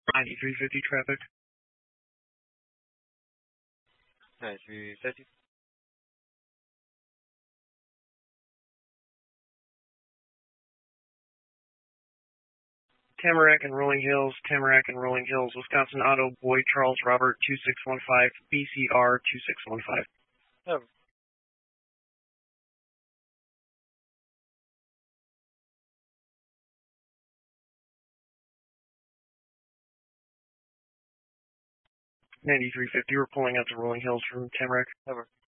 9350 traffic. 9350. Tamarack and Rolling Hills, Wisconsin Auto, Boyd Charles Robert 2615, BCR 2615. Over. Ninety-three 50, we're pulling out to Rolling Hills from Tamarack. Over.